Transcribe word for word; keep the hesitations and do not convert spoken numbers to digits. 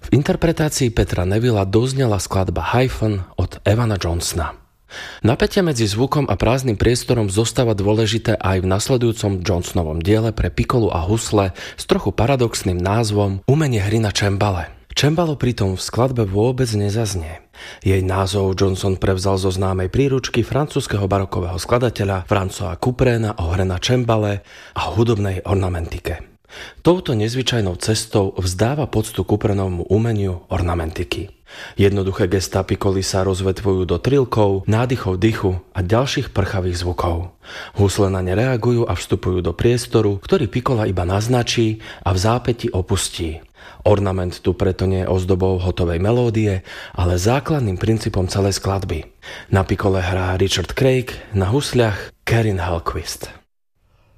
V interpretácii Petra Nevilla doznela skladba Hyphen od Evana Johnsona. Napätie medzi zvukom a prázdnym priestorom zostáva dôležité aj v nasledujúcom Johnsonovom diele pre pikolu a husle s trochu paradoxným názvom Umenie hry na čembale. Čembalo pritom v skladbe vôbec nezaznie. Jej názov Johnson prevzal zo známej príručky francúzskeho barokového skladateľa Francoisa Couperéna o hre na čembale a hudobnej ornamentike. Touto nezvyčajnou cestou vzdáva poctu Couperénovmu umeniu ornamentiky. Jednoduché gestá pikoly sa rozvetvujú do trilkov, nádychov dychu a ďalších prchavých zvukov. Husle na ne reagujú a vstupujú do priestoru, ktorý pikola iba naznačí a v zápäti opustí. Ornament tu preto nie je ozdobou hotovej melódie, ale základným princípom celej skladby. Na pikole hrá Richard Craig, na husliach Karin Hallquist.